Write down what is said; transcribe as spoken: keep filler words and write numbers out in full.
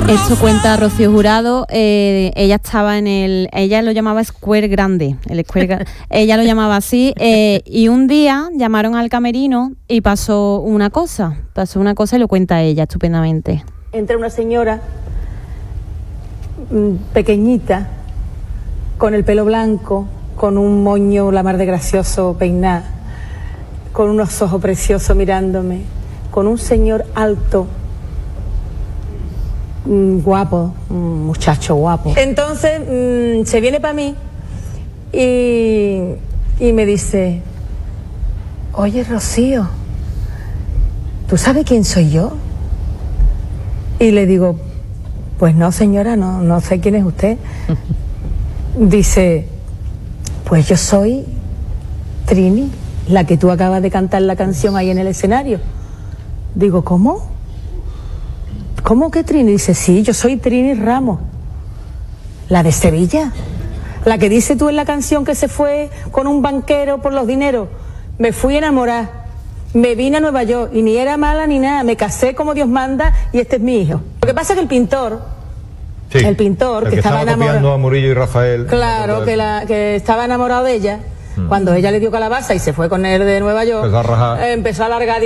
Esto cuenta Rocío Jurado. Eh, ella estaba en el, ella lo llamaba Square Grande, el Square, ella lo llamaba así. Eh, y un día llamaron al camerino y pasó una cosa, pasó una cosa y lo cuenta ella estupendamente. Entra una señora mmm, pequeñita, con el pelo blanco, con un moño la mar de gracioso peinado, con unos ojos preciosos mirándome, con un señor alto, mmm, guapo, un muchacho guapo. Entonces mmm, se viene para mí y, y me dice: oye, Rocío, ¿tú sabes quién soy yo? Y le digo: pues no, señora, no, no sé quién es usted. Dice: pues yo soy Trini, la que tú acabas de cantar la canción ahí en el escenario. Digo: ¿cómo? ¿Cómo que Trini? Dice: sí, yo soy Trini Ramos, la de Sevilla, la que dice tú en la canción que se fue con un banquero por los dineros. Me fui a enamorar, me vine a Nueva York y ni era mala ni nada, me casé como Dios manda y este es mi hijo. Lo que pasa es que el pintor, sí, el pintor el que, que estaba, estaba enamorado a Murillo y Rafael, claro, que, la, que estaba enamorado de ella, mm. cuando ella le dio calabaza y se fue con él de Nueva York, empezó a, empezó a largar